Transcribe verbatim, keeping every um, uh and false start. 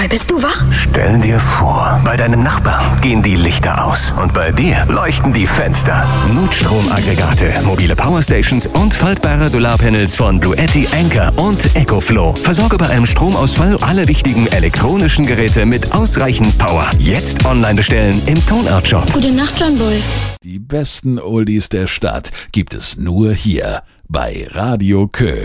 mal, bist du wach? Stell dir vor, bei deinem Nachbarn gehen die Lichter aus und bei dir leuchten die Fenster. Notstromaggregate, mobile Powerstations und faltbare Solarpanels von Bluetti, Anker und EcoFlow. Versorge bei einem Stromausfall alle wichtigen elektronischen Geräte mit ausreichend Power. Jetzt online bestellen im Tonart-Shop. Gute Nacht, John Bull. Die besten Oldies der Stadt gibt es nur hier bei Radio Kö.